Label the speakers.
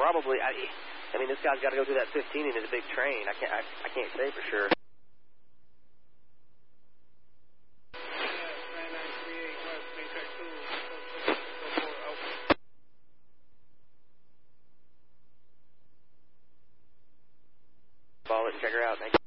Speaker 1: probably, I mean, this guy's got to go through that 15 in his big train. I can't say for sure. Ball it and check her out. Thank you.